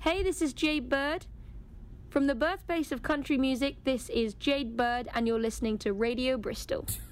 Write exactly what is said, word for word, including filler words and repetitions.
Hey, this is Jade Bird. From the birthplace of country music, this is Jade Bird, and you're listening to Radio Bristol.